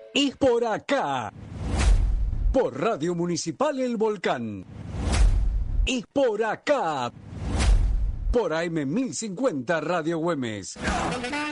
Y por acá, por Radio Municipal El Volcán. Y por acá, por AM 1050 Radio Güemes.